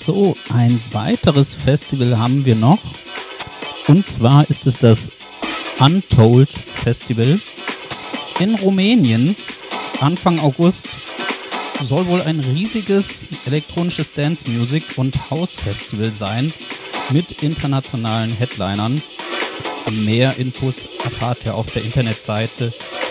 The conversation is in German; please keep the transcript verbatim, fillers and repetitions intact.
So, ein weiteres Festival haben wir noch. Und zwar ist es das Untold Festival in Rumänien. Anfang August soll wohl ein riesiges elektronisches Dance Music und House Festival sein mit internationalen Headlinern. Mehr Infos erfahrt ihr auf der Internetseite